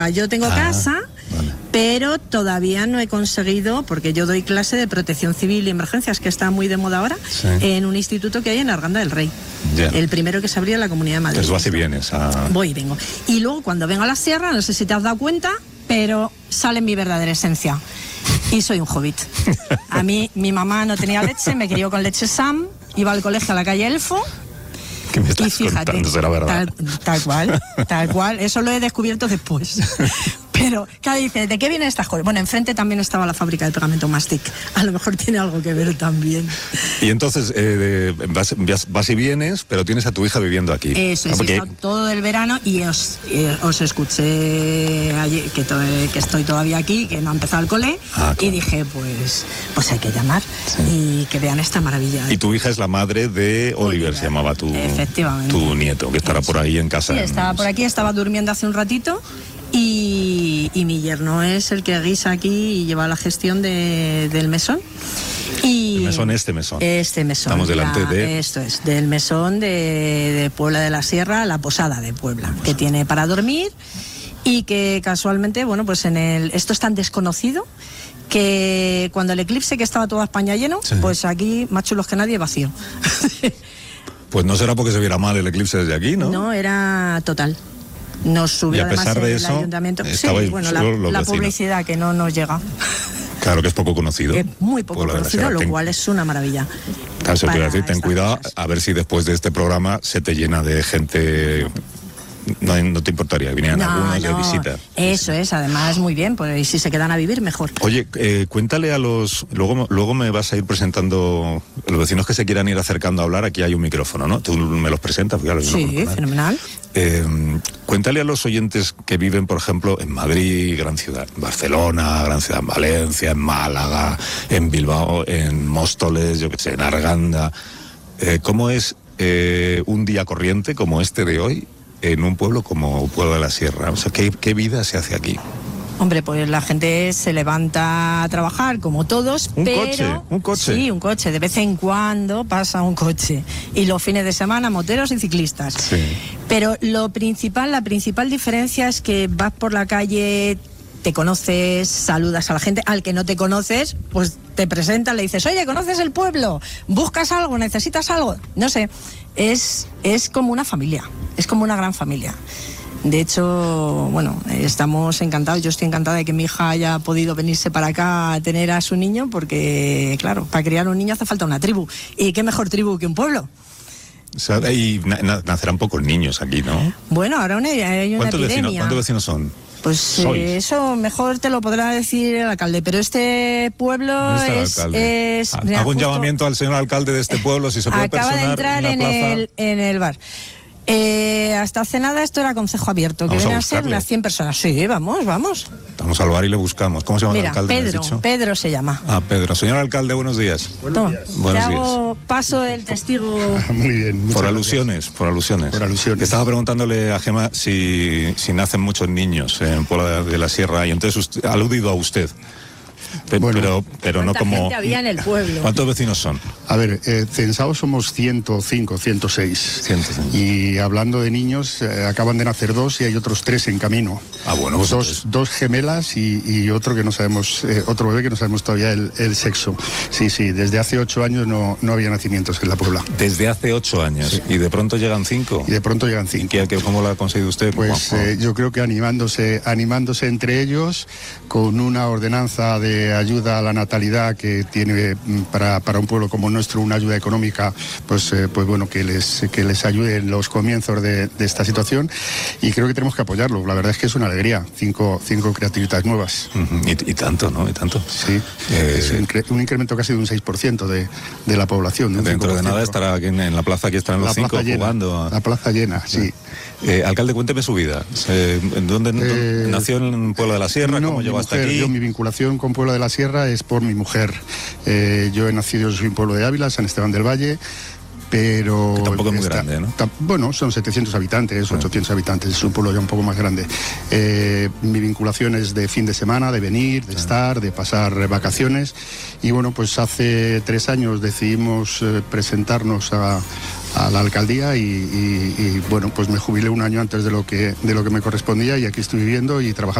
Yo tengo casa, vale. pero todavía no he conseguido, porque yo doy clase de protección civil y emergencias, que está muy de moda ahora, Sí. en un instituto que hay en Arganda del Rey. Ya. El primero que se abrió en la Comunidad de Madrid. Entonces vas y vienes a... Voy y vengo. Y luego cuando vengo a la sierra, no sé si te has dado cuenta, pero sale mi verdadera esencia. Y soy un hobbit. A mí, mi mamá no tenía leche, me crió con leche Sam, iba al colegio a la calle Elfo. ¿Qué me estás Y fíjate, contando? Será verdad. tal cual, eso lo he descubierto después. Pero, claro, dice, ¿de qué vienen estas cosas? Bueno, enfrente también estaba la fábrica de pegamento Mastic. A lo mejor tiene algo que ver también. Y entonces vas y vienes, pero tienes a tu hija viviendo aquí. Eso es, porque... he estado todo el verano y os escuché ayer, que estoy todavía aquí, que no ha empezado el cole, claro. Y dije, pues hay que llamar y que vean esta maravilla. Y tu hija es la madre de Oliver, se llamaba tu nieto, que estará por ahí en casa. Sí, estaba por aquí, estaba durmiendo hace un ratito. Y mi yerno es el que guisa aquí y lleva la gestión del mesón. Y ¿El mesón, este mesón? Este mesón. Estamos delante de... Esto es, del mesón de Puebla de la Sierra, la Posada de Puebla, que tiene para dormir y que casualmente, bueno, pues esto es tan desconocido que cuando el eclipse, que estaba toda España lleno, sí. Pues aquí, más chulos que nadie, vacío. Pues no será porque se viera mal el eclipse desde aquí, ¿no? No, era total. Nos subió y a pesar además de el eso, ayuntamiento. Sí, bueno, la publicidad que no nos llega. Claro que es poco conocido. Es muy poco conocido, lo cual es una maravilla. Claro, se puede decir, ten cuidado, a ver si después de este programa se te llena de gente. No te importaría, vinieran algunos de visita. Eso es, además muy bien, pues y si se quedan a vivir, mejor. Oye, cuéntale a los... Luego me vas a ir presentando los vecinos que se quieran ir acercando a hablar, aquí hay un micrófono, ¿no? Tú me los presentas. Sí, fenomenal. Cuéntale a los oyentes que viven, por ejemplo, en Madrid, gran ciudad, Barcelona, gran ciudad, en Valencia, en Málaga, en Bilbao, en Móstoles, yo qué sé, en Arganda. ¿Cómo es un día corriente como este de hoy en un pueblo como Puebla de la Sierra? O sea, ¿qué vida se hace aquí? Hombre, pues la gente se levanta a trabajar como todos, ¿Un coche? Sí, un coche. De vez en cuando pasa un coche. Y los fines de semana, moteros y ciclistas. Sí. Pero la principal diferencia es que vas por la calle, te conoces, saludas a la gente. Al que no te conoces, pues te presentas, le dices, oye, ¿conoces el pueblo? ¿Buscas algo? ¿Necesitas algo? No sé, es como una familia, es como una gran familia. De hecho, bueno, estamos encantados, yo estoy encantada de que mi hija haya podido venirse para acá a tener a su niño, porque, claro, para criar un niño hace falta una tribu. ¿Y qué mejor tribu que un pueblo? O sea, y nacerán pocos niños aquí, ¿no? Bueno, ahora hay una epidemia. ¿Cuántos vecinos son? Pues eso mejor te lo podrá decir el alcalde, pero este pueblo hago un llamamiento al señor alcalde de este pueblo, si se puede acaba de entrar en el bar. Hasta hace nada esto era concejo abierto, que vienen a ser unas 100 personas. Sí, vamos. Vamos al bar y le buscamos. ¿Cómo se llama el alcalde? Pedro se llama. Pedro. Señor alcalde, buenos días. Buenos días. Paso el testigo. Muy bien. Por alusiones. Estaba preguntándole a Gemma si nacen muchos niños en Puebla de la Sierra, y entonces usted, ha aludido a usted. Pero no como... gente había en el pueblo? ¿Cuántos vecinos son? A ver, censados somos 105, 106. Y hablando de niños, acaban de nacer 2 y hay otros 3 en camino. Bueno, pues dos gemelas y otro que no sabemos, otro bebé que no sabemos todavía el sexo. Sí, desde hace 8 años no había nacimientos en la Puebla. Desde hace 8 años. Sí. Y de pronto llegan 5. ¿Cómo lo ha conseguido usted? Pues yo creo que animándose entre ellos, con una ordenanza de ayuda a la natalidad que tiene para un pueblo como nuestro una ayuda económica, pues bueno, que les ayude en los comienzos de esta situación, y creo que tenemos que apoyarlo. La verdad es que es una alegría, 5 criaturitas nuevas. Y tanto, ¿no? Y tanto. Sí, es un incremento casi de un 6% de la población. Dentro de nada estará aquí en la plaza, aquí estarán los 5 jugando. La plaza llena, sí. Alcalde, cuénteme su vida. ¿Dónde nació en Puebla de la Sierra? ¿Cómo llegó hasta aquí? Mi vinculación con Puebla de la Sierra es por mi mujer. Yo he nacido en un pueblo de Ávila, San Esteban del Valle, pero... Que tampoco es muy grande, ¿no? Bueno, son 700 habitantes, 800 habitantes, es un pueblo ya un poco más grande. Mi vinculación es de fin de semana, de venir, de estar, de pasar vacaciones, y bueno, pues hace 3 años decidimos presentarnos a la alcaldía y bueno, pues me jubilé un año antes de lo que me correspondía y aquí estoy viviendo y trabajando.